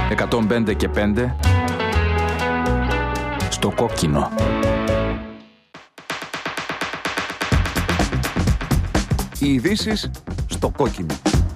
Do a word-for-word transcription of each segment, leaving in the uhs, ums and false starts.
εκατόν πέντε και πέντε στο κόκκινο. Οι ειδήσεις στο κόκκινο.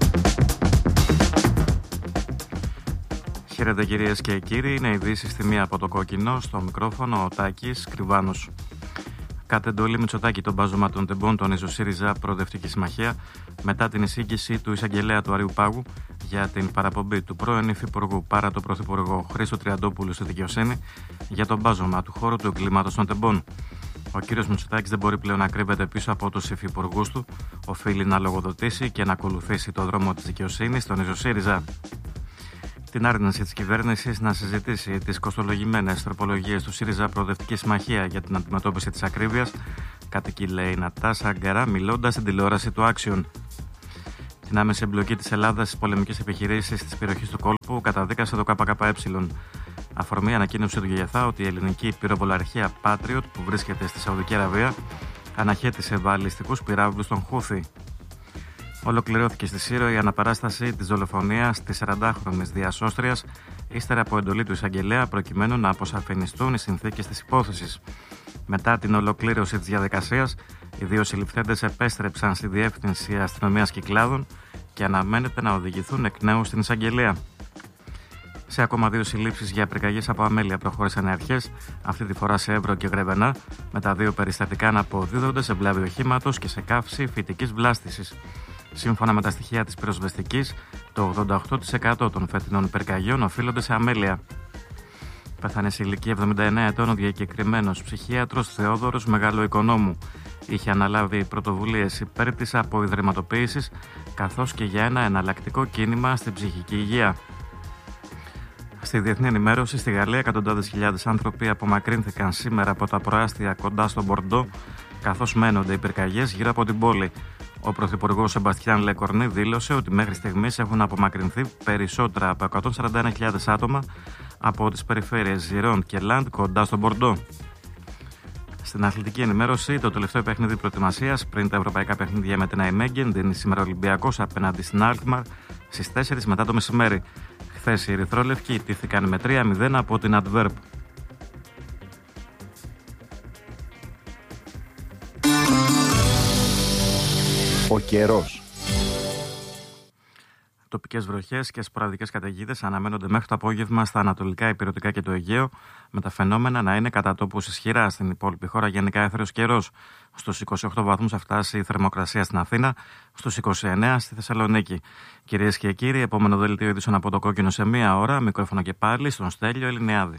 Χαίρετε κυρίες και κύριοι, είναι ειδήσεις στη μία από το κόκκινο, στο μικρόφωνο ο Τάκης Κρυβάνος. Κατ' εντολή Μητσοτάκη των μπάζωμα των τεμπών τονίζει ο ΣΥΡΙΖΑ Προοδευτική Συμμαχία μετά την εισήγηση του εισαγγελέα του Αριουπάγου για την παραπομπή του πρώην υφυπουργού παρά το πρωθυπουργό Χρήστο Τριαντόπουλου στη δικαιοσύνη για τον μπάζωμα του χώρου του εγκλήματος των τεμπών. Ο κύριος Μητσοτάκης δεν μπορεί πλέον να κρύβεται πίσω από τους υφυπουργούς του, οφείλει να λογοδοτήσει και να ακολουθήσει το δρόμο της δικαιοσύνης, τονίζει ο ΣΥΡΙΖΑ. Την άρνηση της κυβέρνησης να συζητήσει τις κοστολογημένες τροπολογίες του ΣΥΡΙΖΑ Προοδευτική Συμμαχία για την αντιμετώπιση της ακρίβειας, κατοικεί, λέει η Νατάσα Αγκαρά, μιλώντας στην τηλεόραση του Action. Την άμεση εμπλοκή της Ελλάδας στις πολεμικές επιχειρήσεις της περιοχής του κόλπου καταδίκασε το ΚΚΕ. Αφορμή ανακοίνωση του ΓΕΘΑ ότι η ελληνική πυροβολαρχία Patriot που βρίσκεται στη Σαουδική Αραβία αναχέτησε βαλιστικούς πυράβλους των Χούθη. Ολοκληρώθηκε στη Σύρο η αναπαράσταση της δολοφονίας της σαραντάχρονης διασώστριας ύστερα από εντολή του εισαγγελέα προκειμένου να αποσαφινιστούν οι συνθήκες της υπόθεσης. Μετά την ολοκλήρωση της διαδικασίας, οι δύο συλληφθέντες επέστρεψαν στη Διεύθυνση Αστυνομίας Κυκλάδων και αναμένεται να οδηγηθούν εκ νέου στην εισαγγελέα. Σε ακόμα δύο συλλήψεις για πυρκαγιές από αμέλεια προχώρησαν οι αρχές, αυτή τη φορά σε Εύρο και Γρεβενά, με τα δύο περιστατικά να αποδίδονται σε βλάβη οχήματος και σε καύση φυτικής βλάστησης. Σύμφωνα με τα στοιχεία της πυροσβεστικής, το ογδόντα οκτώ τοις εκατό των φετινών πυρκαγιών οφείλονται σε αμέλεια. Πέθανε σε ηλικία εβδομήντα εννέα ετών ο διακεκριμένος ψυχίατρος Θεόδωρος Μεγαλοοικονόμου. Είχε αναλάβει πρωτοβουλίες υπέρ της αποϊδρυματοποίησης, καθώς και για ένα εναλλακτικό κίνημα στην ψυχική υγεία. Στη διεθνή ενημέρωση, στη Γαλλία, εκατοντάδες χιλιάδες άνθρωποι απομακρύνθηκαν σήμερα από τα προάστια κοντά στο Μπορντό, καθώς μένονται οι πυρκαγιές γύρω από την πόλη. Ο πρωθυπουργός Σεμπαστιάν Λεκορνή δήλωσε ότι μέχρι στιγμής έχουν απομακρυνθεί περισσότερα από εκατόν σαράντα ένα χιλιάδες άτομα από τις περιφέρειες Ζιρόντ και Λαντ κοντά στο Μπορντό. Στην αθλητική ενημέρωση, το τελευταίο παιχνίδι προετοιμασίας πριν τα ευρωπαϊκά παιχνίδια με την Αϊμέγγεν δίνει σήμερα ο Ολυμπιακός απέναντι στην Αλκμαρ στις τέσσερις μετά το μεσημέρι. Χθες οι ερυθρόλευκοι ιτήθηκαν με τρία μηδέν από την Αντβέρπ. Ο καιρός. Τοπικές βροχές και σποραδικές καταιγίδες αναμένονται μέχρι το απόγευμα στα ανατολικά, ηπειρωτικά και το Αιγαίο, με τα φαινόμενα να είναι κατά τόπους ισχυρά στην υπόλοιπη χώρα. Γενικά έθριος καιρός. Στους είκοσι οκτώ βαθμούς θα φτάσει η θερμοκρασία στην Αθήνα, στους είκοσι εννέα στη Θεσσαλονίκη. Κυρίες και κύριοι, επόμενο δελτίο ειδήσεων από το κόκκινο σε μία ώρα. Μικρόφωνο και πάλι στον Στέλιο Ελληνιάδη.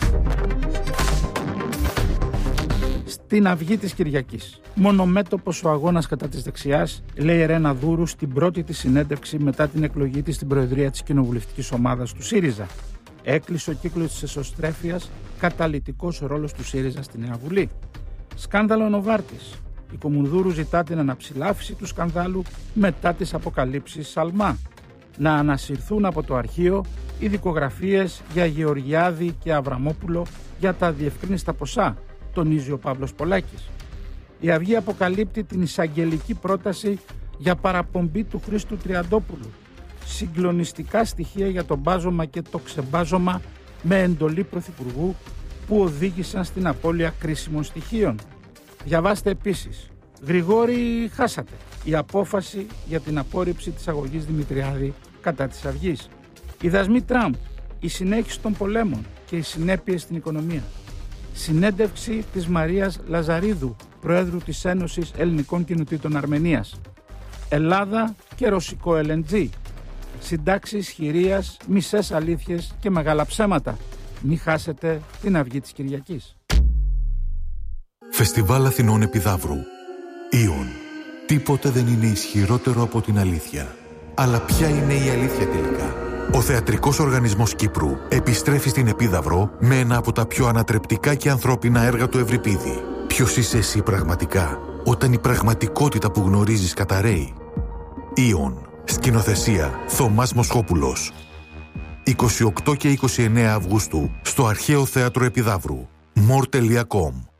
Στην αυγή της Κυριακής. Μονομέτωπος ο αγώνας κατά της δεξιάς, λέει η Ρένα Δούρου στην πρώτη της συνέντευξη μετά την εκλογή της στην Προεδρία της Κοινοβουλευτικής Ομάδας του ΣΥΡΙΖΑ. Έκλεισε ο κύκλος της εσωστρέφειας, καταλυτικός ρόλος του ΣΥΡΙΖΑ στη Νέα Βουλή. Σκάνδαλο Νοβάρτης. Η Κομουνδούρου ζητά την αναψηλάφιση του σκανδάλου μετά τις αποκαλύψεις Σαλμά. Να ανασυρθούν από το αρχείο οι δικογραφίες για Γεωργιάδη και Αβραμόπουλο για τα διευκρίνιστα ποσά, τονίζει ο Παύλος Πολάκης. Η Αυγή αποκαλύπτει την εισαγγελική πρόταση για παραπομπή του Χρήστου Τριαντόπουλου. Συγκλονιστικά στοιχεία για το μπάζωμα και το ξεμπάζωμα με εντολή πρωθυπουργού που οδήγησαν στην απώλεια κρίσιμων στοιχείων. Διαβάστε επίσης. Γρηγόρη, χάσατε. Η απόφαση για την απόρριψη της αγωγής Δημητριάδη κατά της Αυγής. Οι δασμοί Τραμπ, η συνέχιση των πολέμων και οι συνέπειες στην οικονομία. Συνέντευξη της Μαρίας Λαζαρίδου, Προέδρου της Ένωσης Ελληνικών Κοινοτήτων Αρμενίας. Ελλάδα και ρωσικό ελ εν τζι. Συντάξεις χειρίας, μισές αλήθειες και μεγάλα ψέματα. Μη χάσετε την αυγή της Κυριακής. Φεστιβάλ Αθηνών Επιδαύρου. Ήον. Τίποτε δεν είναι ισχυρότερο από την αλήθεια. Αλλά ποια είναι η αλήθεια τελικά? Ο Θεατρικός Οργανισμός Κύπρου επιστρέφει στην Επίδαυρο με ένα από τα πιο ανατρεπτικά και ανθρώπινα έργα του Ευρυπίδη. Ποιος είσαι εσύ πραγματικά, όταν η πραγματικότητα που γνωρίζεις καταραίει? Ήον. Σκηνοθεσία Θωμάς Μοσχόπουλος. είκοσι οκτώ και είκοσι εννέα Αυγούστου στο Αρχαίο Θέατρο Επιδαύρου. μορ τελεία κομ